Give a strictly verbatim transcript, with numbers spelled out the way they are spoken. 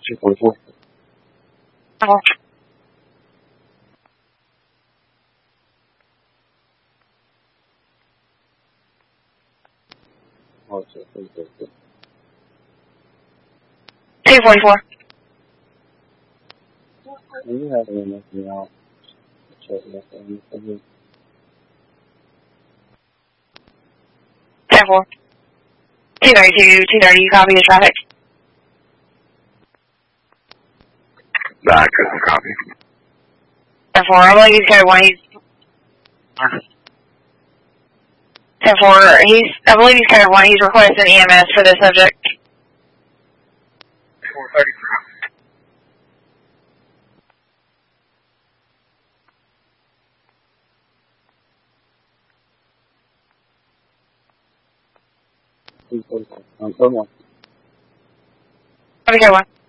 two forty-four. Oh. Oh, it's a three fifty. two forty-four. And you have any nothing else? Check nothing. ten four. two thirty-two, two thirty, you copy the traffic? Back, that's a copy. ten four, I believe he's code one, he's... ten four, he's, I believe he's code one, he's requesting E M S for this subject. four thirty-three. two forty-four. Um, come on. Have a good one.